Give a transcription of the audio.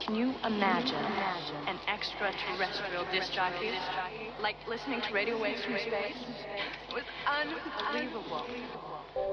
Can you imagine an extraterrestrial disc jockey? Like listening to radio waves from space? It was unbelievable.